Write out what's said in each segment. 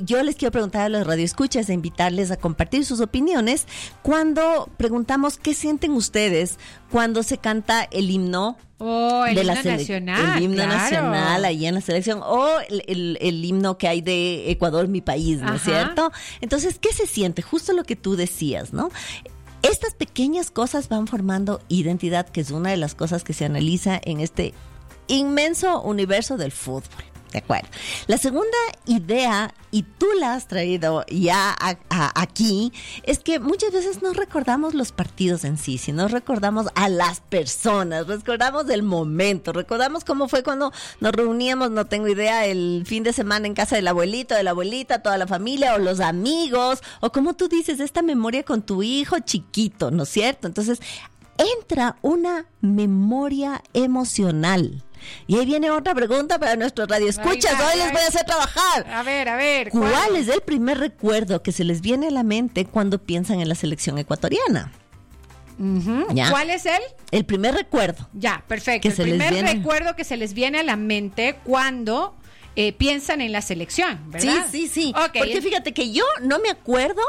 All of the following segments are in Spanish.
yo les quiero preguntar a los radioescuchas e invitarles a compartir sus opiniones cuando preguntamos qué sienten ustedes cuando se canta el himno. El himno nacional. El himno nacional ahí en la selección. O el himno que hay de Ecuador, mi país, ¿no es cierto? Entonces, ¿qué se siente? Justo lo que tú decías, ¿no? Estas pequeñas cosas van formando identidad, que es una de las cosas que se analiza en este inmenso universo del fútbol. De acuerdo. La segunda idea, y tú la has traído ya aquí, es que muchas veces no recordamos los partidos en sí, sino recordamos a las personas, recordamos el momento, recordamos cómo fue cuando nos reuníamos, no tengo idea, el fin de semana en casa del abuelito, de la abuelita, toda la familia, o los amigos, o como tú dices, esta memoria con tu hijo chiquito, ¿no es cierto? Entonces, entra una memoria emocional. Y ahí viene otra pregunta para nuestros radioescuchas. Hoy les voy a hacer trabajar. A ver. ¿Cuál es el primer recuerdo que se les viene a la mente cuando piensan en la selección ecuatoriana? ¿Cuál es él? El primer recuerdo. Ya, perfecto. El primer recuerdo que se les viene a la mente cuando piensan en la selección, ¿verdad? Sí. Okay. Porque fíjate que yo no me acuerdo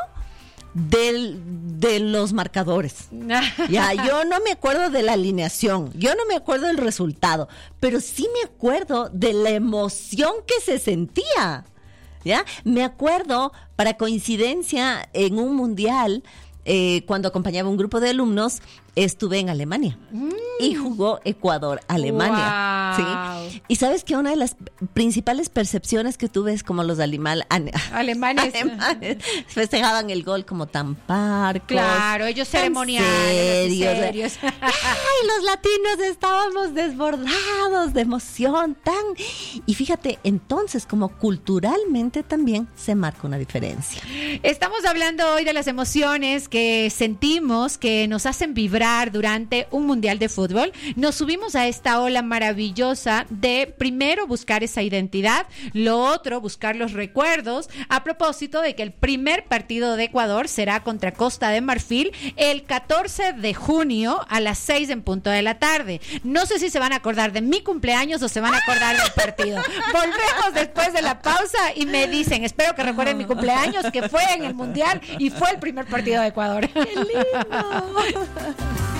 de los marcadores. Ya, yo no me acuerdo de la alineación, yo no me acuerdo del resultado, pero sí me acuerdo de la emoción que se sentía. ¿Ya? Me acuerdo, para coincidencia, en un mundial, cuando acompañaba un grupo de alumnos, estuve en Alemania y jugó Ecuador-Alemania. Wow. ¿Sí? Y sabes que una de las principales percepciones que tuve es como los alemanes festejaban el gol como tan parcos. Claro, ellos ceremoniales, serios. Ay, los latinos estábamos desbordados de emoción, y fíjate, entonces como culturalmente también se marca una diferencia. Estamos hablando hoy de las emociones que sentimos, que nos hacen vibrar durante un mundial de fútbol. Nos subimos a esta ola maravillosa de primero buscar esa identidad, lo otro buscar los recuerdos, a propósito de que el primer partido de Ecuador será contra Costa de Marfil el 14 de junio a las 6 en punto de la tarde. No sé si se van a acordar de mi cumpleaños o se van a acordar del partido. Volvemos después de la pausa y me dicen, espero que recuerden mi cumpleaños, que fue en el mundial y fue el primer partido de Ecuador. ¡Qué lindo!